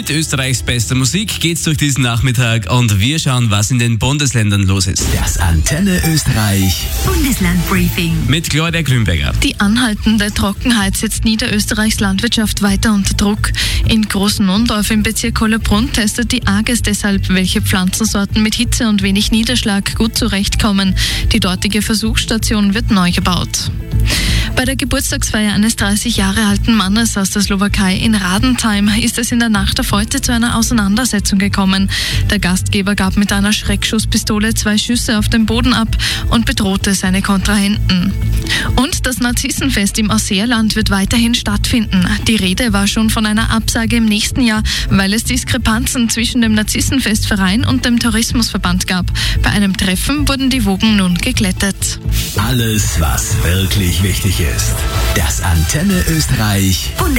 Mit Österreichs bester Musik geht's durch diesen Nachmittag und wir schauen, was in den Bundesländern los ist. Das Antenne Österreich Bundesland-Briefing Mit Claudia Grünberger. Die anhaltende Trockenheit setzt Niederösterreichs Landwirtschaft weiter unter Druck. In Großnondorf im Bezirk Hollabrunn testet die AGES deshalb, welche Pflanzensorten mit Hitze und wenig Niederschlag gut zurechtkommen. Die dortige Versuchsstation wird neu gebaut. Bei der Geburtstagsfeier eines 30 Jahre alten Mannes aus der Slowakei in Radentheim ist es in der Nacht auf heute zu einer Auseinandersetzung gekommen. Der Gastgeber gab mit einer Schreckschusspistole 2 Schüsse auf den Boden ab und bedrohte seine Kontrahenten. Und das Narzissenfest im Ausseerland wird weiterhin stattfinden. Die Rede war schon von einer Absage im nächsten Jahr, weil es Diskrepanzen zwischen dem Narzissenfestverein und dem Tourismusverband gab. Bei einem Treffen wurden die Wogen nun geglättet. Alles, was wirklich wichtig ist. Das Antenne Österreich